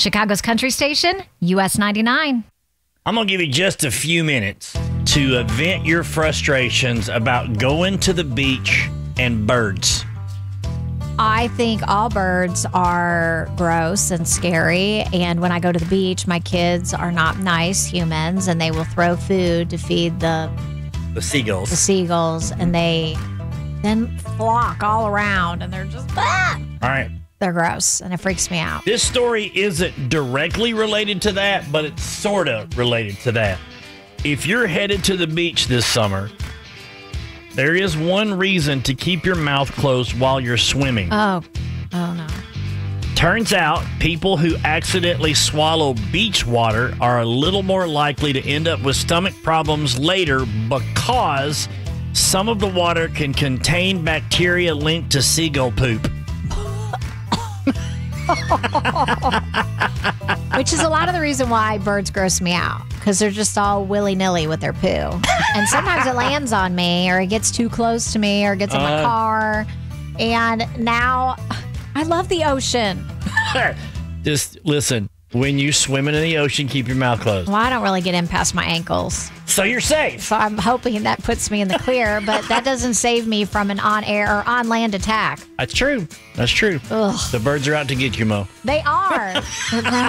Chicago's country station, US 99. I'm going to give you just a few minutes to vent your frustrations about going to the beach and birds. I think all birds are gross and scary. And when I go to the beach, my kids are not nice humans, and they will throw food to feed the seagulls. And they then flock all around, and they're just, All right. They're gross, and it freaks me out. This story isn't directly related to that, but it's sort of related to that. If you're headed to the beach this summer, there is one reason to keep your mouth closed while you're swimming. Oh no. Turns out people who accidentally swallow beach water are a little more likely to end up with stomach problems later because some of the water can contain bacteria linked to seagull poop. Which is a lot of the reason why birds gross me out, because they're just all willy-nilly with their poo. And sometimes it lands on me, or it gets too close to me, or it gets in my car. And now I love the ocean. Just listen, when you swimming in the ocean, keep your mouth closed. Well, I don't really get in past my ankles. So you're safe. So I'm hoping that puts me in the clear, but that doesn't save me from an on-air or on-land attack. That's true. That's true. Ugh. The birds are out to get you, Mo. They are.